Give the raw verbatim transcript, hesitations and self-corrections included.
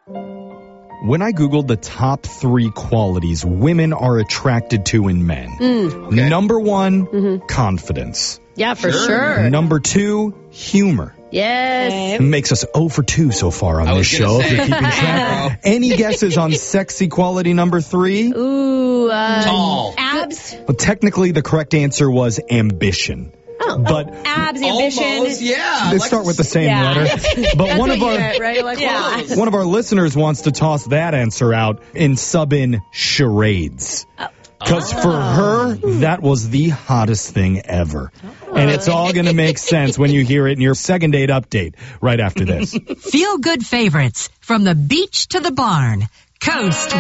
When I Googled the top three qualities women are attracted to in men, Mm. Okay. number one, Mm-hmm. confidence. Yeah, for Sure. sure. Number two, humor. Yes. It makes us zero for two so far on I this was gonna show, say, if you're keeping track. Any guesses on sexy quality number three? Ooh, uh, Tall. abs. Well, technically, the correct answer was ambition. Oh, But Abs, ambition. Almost, yeah. I they like start to with the see- same Yeah. letter. But one what of you our meant, right? Like, Yeah. whoa. one of our listeners wants to toss that answer out and sub in charades. Because for her, that was the hottest thing ever. And it's all going to make sense when you hear it in your second date update right after this. Feel good favorites from the beach to the barn. Coast